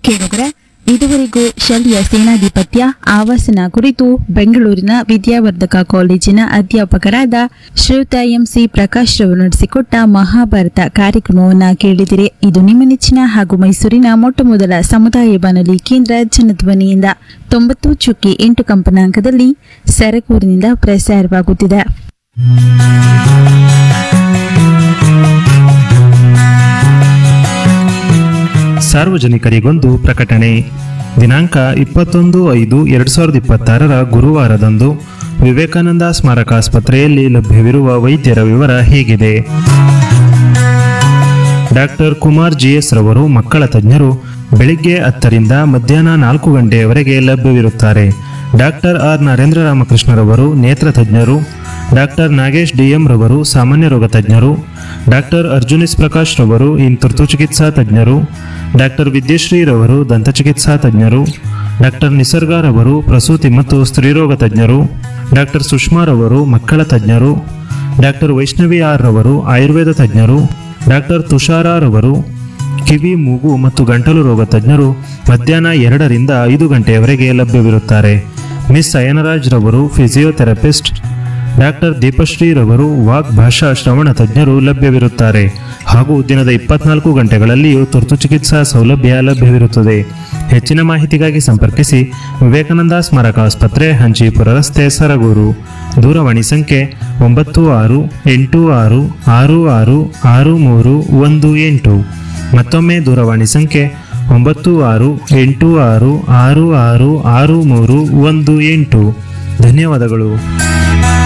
ಕೇಳಿದ್ರೆ ಇದುವರೆಗೂ ಶಲ್ಯ ಸೇನಾಧಿಪತ್ಯ ಆವಾಸನ ಕುರಿತು ಬೆಂಗಳೂರಿನ ವಿದ್ಯಾವರ್ಧಕ ಕಾಲೇಜಿನ ಅಧ್ಯಾಪಕರಾದ ಶ್ರೀಯುತ ಎಂಸಿ ಪ್ರಕಾಶ್ ರವರು ನಡೆಸಿಕೊಟ್ಟ ಮಹಾಭಾರತ ಕಾರ್ಯಕ್ರಮವನ್ನ ಕೇಳಿದಿರಿ. ಇದು ನಿಮ್ಮ ನೆಚ್ಚಿನ ಹಾಗೂ ಮೈಸೂರಿನ ಮೊಟ್ಟಮೊದಲ ಸಮುದಾಯ ಬಾನುಲಿ ಕೇಂದ್ರ ಜನಧ್ವನಿಯಿಂದ 90.8 ಕಂಪನಾಂಕದಲ್ಲಿ ಸರಗೂರಿನಿಂದ ಪ್ರಸಾರವಾಗುತ್ತಿದೆ. ಸಾರ್ವಜನಿಕರಿಗೊಂದು ಪ್ರಕಟಣೆ. ದಿನಾಂಕ 21/5/2026 ಗುರುವಾರದಂದು ವಿವೇಕಾನಂದ ಸ್ಮಾರಕ ಆಸ್ಪತ್ರೆಯಲ್ಲಿ ಲಭ್ಯವಿರುವ ವೈದ್ಯರ ವಿವರ ಹೀಗಿದೆ. ಡಾಕ್ಟರ್ ಕುಮಾರ್ GS ರವರು ಮಕ್ಕಳ ತಜ್ಞರು, ಬೆಳಿಗ್ಗೆ 10ರಿಂದ ಮಧ್ಯಾಹ್ನ 4 ಗಂಟೆಯವರೆಗೆ ಲಭ್ಯವಿರುತ್ತಾರೆ. ಡಾಕ್ಟರ್ ಆರ್ ನರೇಂದ್ರ ರಾಮಕೃಷ್ಣರವರು ನೇತ್ರ ತಜ್ಞರು, ಡಾಕ್ಟರ್ ನಾಗೇಶ್ DM ರವರು ಸಾಮಾನ್ಯ ರೋಗ ತಜ್ಞರು, ಡಾಕ್ಟರ್ ಅರ್ಜುನಿಸ್ ಪ್ರಕಾಶ್ ರವರು ತುರ್ತು ಚಿಕಿತ್ಸಾ ತಜ್ಞರು, ಡಾಕ್ಟರ್ ವಿದ್ಯಶ್ರೀ ರವರು ದಂತಚಿಕಿತ್ಸಾ ತಜ್ಞರು, ಡಾಕ್ಟರ್ ನಿಸರ್ಗ ರವರು ಪ್ರಸೂತಿ ಮತ್ತು ಸ್ತ್ರೀರೋಗ ತಜ್ಞರು, ಡಾಕ್ಟರ್ ಸುಷ್ಮಾ ರವರು ಮಕ್ಕಳ ತಜ್ಞರು, ಡಾಕ್ಟರ್ ವೈಷ್ಣವಿ ಆರ್ ರವರು ಆಯುರ್ವೇದ ತಜ್ಞರು, ಡಾಕ್ಟರ್ ತುಷಾರ ರವರು ಕಿವಿ ಮೂಗು ಮತ್ತು ಗಂಟಲು ರೋಗ ತಜ್ಞರು ಮಧ್ಯಾಹ್ನ 2ರಿಂದ 5 ಗಂಟೆಯವರೆಗೆ ಲಭ್ಯವಿರುತ್ತಾರೆ. ಮಿಸ್ ಅಯನರಾಜ್ ರವರು ಫಿಸಿಯೋಥೆರಪಿಸ್ಟ್, ಡಾಕ್ಟರ್ ದೀಪಶ್ರೀ ರವರು ವಾಕ್ ಭಾಷಾ ಶ್ರವಣ ತಜ್ಞರು ಲಭ್ಯವಿರುತ್ತಾರೆ. ಹಾಗೂ ದಿನದ 24 ಗಂಟೆಗಳಲ್ಲಿಯೂ ತುರ್ತು ಚಿಕಿತ್ಸಾ ಸೌಲಭ್ಯ ಲಭ್ಯವಿರುತ್ತದೆ. ಹೆಚ್ಚಿನ ಮಾಹಿತಿಗಾಗಿ ಸಂಪರ್ಕಿಸಿ ವಿವೇಕಾನಂದ ಸ್ಮಾರಕ ಆಸ್ಪತ್ರೆ, ಹಂಚೀಪುರ ರಸ್ತೆ, ಸರಗೂರು. ದೂರವಾಣಿ ಸಂಖ್ಯೆ 9686666318. ಮತ್ತೊಮ್ಮೆ ದೂರವಾಣಿ ಸಂಖ್ಯೆ 9686666318. ಧನ್ಯವಾದಗಳು.